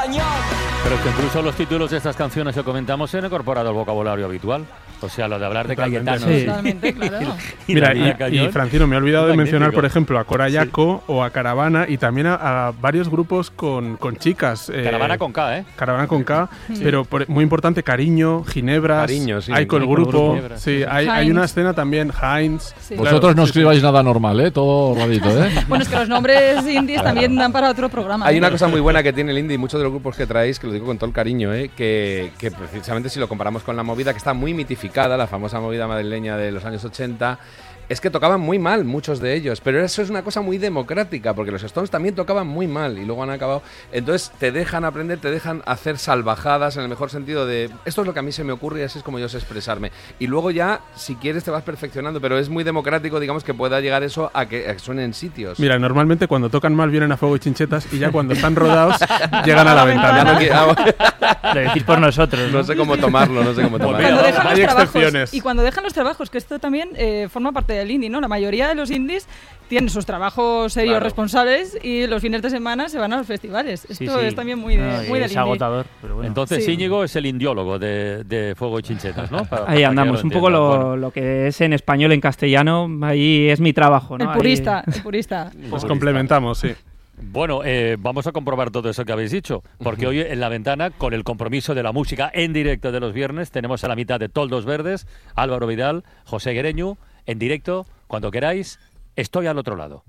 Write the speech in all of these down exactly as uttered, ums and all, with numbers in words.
cañón. Pero que incluso los títulos de estas canciones que comentamos se han incorporado al vocabulario habitual. O sea, lo de hablar de Cayetano. Sí. Totalmente, claro. y Mira, Daniela y, Cayón. y Francino, me he olvidado de Magnífico. mencionar, por ejemplo, a Cora Yaco o a Caravana y también a, a varios grupos con, con chicas. eh, Caravana con K, ¿eh? Caravana con K, pero por- muy importante, Cariño, Ginebras, Cariño, sí. hay con el Hay con grupo, Ginebra, sí, sí, sí. hay, hay Heinz. una escena también, Heinz. Sí. Claro, Vosotros no sí, sí. escribáis nada normal, ¿eh? Todo rarito, ¿eh? Bueno, es que los nombres indies también dan para otro programa. Hay ¿eh? una cosa muy buena que tiene el indie y muchos de los grupos que traéis, que lo digo con todo el cariño, ¿eh? que, que precisamente si lo comparamos con la movida, que está muy mitificada, la famosa movida madrileña de los años ochenta, es que tocaban muy mal muchos de ellos, pero eso es una cosa muy democrática, porque los Stones también tocaban muy mal y luego han acabado. Entonces te dejan aprender, te dejan hacer salvajadas en el mejor sentido de esto es lo que a mí se me ocurre y así es como yo sé expresarme. Y luego ya, si quieres, te vas perfeccionando, pero es muy democrático, digamos, que pueda llegar eso a que, a que suene en sitios. Mira, normalmente cuando tocan mal vienen a Fuego y Chinchetas y ya cuando están rodados llegan a la Ya ventana. no quiero- ah, Lo decís por nosotros, ¿no? no sé cómo tomarlo, no sé cómo tomarlo. Cuando Mira, dejan los hay trabajos, excepciones. y cuando dejan los trabajos, que esto también eh, forma parte del indie, ¿no? La mayoría de los indies tienen sus trabajos serios, Claro. responsables, y los fines de semana se van a los festivales. Esto Sí, sí. es también muy, de, No, y muy del es indie. agotador, pero bueno. Entonces Sí. Íñigo es el indiólogo de, de Fuego y Chinchetas, ¿no? Para- para Ahí que andamos, lo un poco entiendan. lo, Bueno, lo que es en español, en castellano, ahí es mi trabajo, ¿no? El Ahí- purista, el purista. Nos complementamos, sí. Bueno, eh, vamos a comprobar todo eso que habéis dicho, porque hoy en La Ventana, con el compromiso de la música en directo de los viernes, tenemos a la mitad de Toldos Verdes, Álvaro Vidal, José Guereñu, en directo, cuando queráis, estoy al otro lado.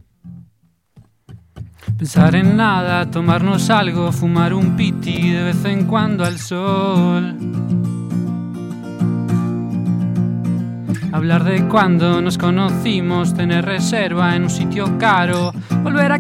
Pensar en nada, tomarnos algo, fumar un piti de vez en cuando al sol. Hablar de cuando nos conocimos, tener reserva en un sitio caro, volver a